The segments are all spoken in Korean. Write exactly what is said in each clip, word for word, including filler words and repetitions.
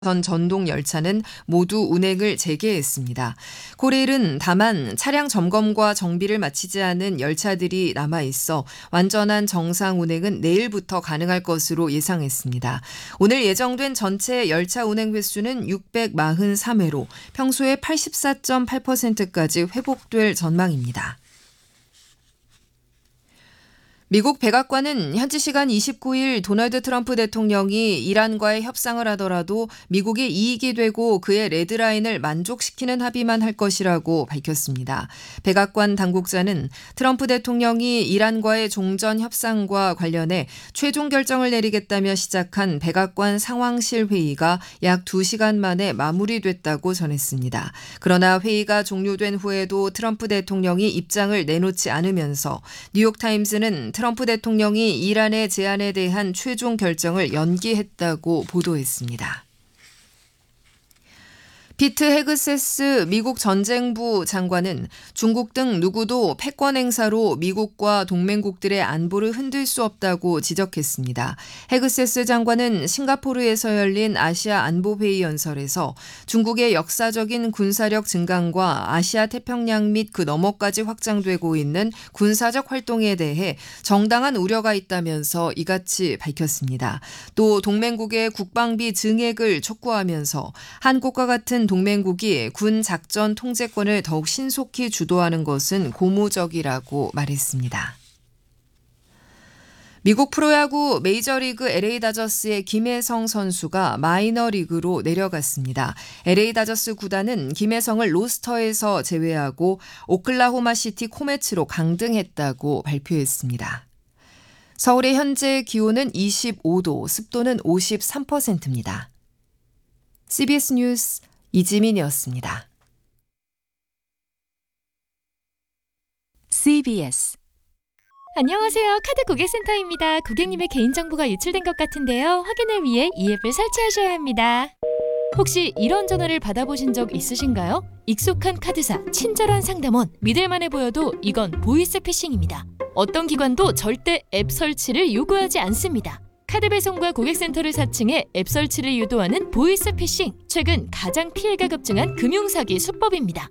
전 전동 열차는 모두 운행을 재개했습니다. 코레일은 다만 차량 점검과 정비를 마치지 않은 열차들이 남아있어 완전한 정상 운행은 내일부터 가능할 것으로 예상했습니다. 오늘 예정된 전체 열차 운행 횟수는 육백사십삼 회로 평소의 팔십사 점 팔 퍼센트까지 회복될 전망입니다. 미국 백악관은 현지 시간 이십구 일 도널드 트럼프 대통령이 이란과의 협상을 하더라도 미국이 이익이 되고 그의 레드라인을 만족시키는 합의만 할 것이라고 밝혔습니다. 백악관 당국자는 트럼프 대통령이 이란과의 종전 협상과 관련해 최종 결정을 내리겠다며 시작한 백악관 상황실 회의가 약 두 시간 만에 마무리됐다고 전했습니다. 그러나 회의가 종료된 후에도 트럼프 대통령이 입장을 내놓지 않으면서 뉴욕타임스는 트럼프 대통령이 이란의 제안에 대한 최종 결정을 연기했다고 보도했습니다. 피트 헤그세스 미국 전쟁부 장관은 중국 등 누구도 패권 행사로 미국과 동맹국들의 안보를 흔들 수 없다고 지적했습니다. 헤그세스 장관은 싱가포르에서 열린 아시아 안보회의 연설에서 중국의 역사적인 군사력 증강과 아시아 태평양 및 그 너머까지 확장되고 있는 군사적 활동에 대해 정당한 우려가 있다면서 이같이 밝혔습니다. 또 동맹국의 국방비 증액을 촉구하면서 한국과 같은 동맹국이 군 작전 통제권을 더욱 신속히 주도하는 것은 고무적이라고 말했습니다. 미국 프로야구 메이저리그 엘에이 다저스의 김혜성 선수가 마이너리그로 내려갔습니다. 엘에이 다저스 구단은 김혜성을 로스터에서 제외하고 오클라호마 시티 코메츠로 강등했다고 발표했습니다. 서울의 현재 기온은 이십오 도, 습도는 오십삼 퍼센트입니다. 씨비에스 뉴스 이지민이었습니다. 씨비에스 안녕하세요. 카드 고객센터입니다. 고객님의 개인정보가 유출된 것 같은데요. 확인을 위해 이 앱을 설치하셔야 합니다. 혹시 이런 전화를 받아보신 적 있으신가요? 익숙한 카드사, 친절한 상담원, 믿을만해 보여도 이건 보이스피싱입니다. 어떤 기관도 절대 앱 설치를 요구하지 않습니다. 카드 배송과 고객센터를 사칭해 앱 설치를 유도하는 보이스피싱. 최근 가장 피해가 급증한 금융사기 수법입니다.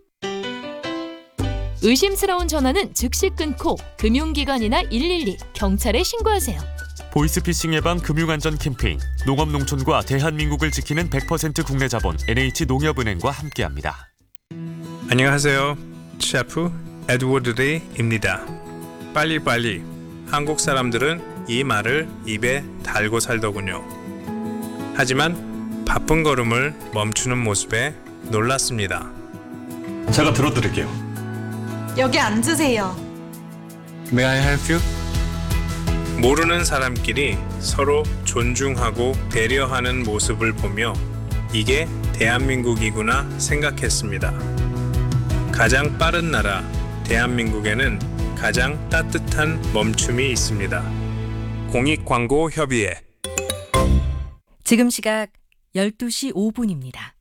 의심스러운 전화는 즉시 끊고 금융기관이나 일일이, 경찰에 신고하세요. 보이스피싱 예방 금융안전 캠페인 농업농촌과 대한민국을 지키는 백 퍼센트 국내 자본 엔에이치농협은행과 함께합니다. 안녕하세요. 셰프 에드워드 레이입니다. 빨리빨리. 한국 사람들은 이 말을 입에 달고 살더군요. 하지만 바쁜 걸음을 멈추는 모습에 놀랐습니다. 제가 들어드릴게요. 여기 앉으세요. May I help you? 모르는 사람끼리 서로 존중하고 배려하는 모습을 보며 이게 대한민국이구나 생각했습니다. 가장 빠른 나라 대한민국에는 가장 따뜻한 멈춤이 있습니다. 공익광고협의회. 지금 시각 열두 시 오 분입니다.